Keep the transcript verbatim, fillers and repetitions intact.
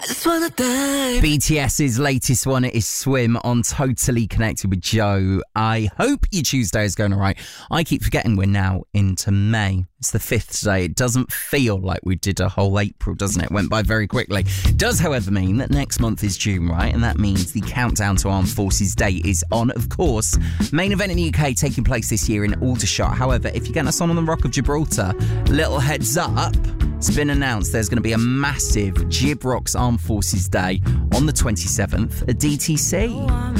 just wanna dive. BTS's latest one is Swim on Totally Connected with Joe. I hope your Tuesday is going all right. I keep forgetting we're now into May. It's the fifth today. It doesn't feel like we did a whole April, doesn't it? It went by very quickly. It does, however, mean that next month is June, right? And that means the countdown to Armed Forces Day is on, of course. Main event in the U K taking place this year in Aldershot. However, if you're getting us on on the Rock of Gibraltar, little heads up. It's been announced there's going to be a massive Gib Rocks Armed Forces Day on the twenty-seventh at D T C.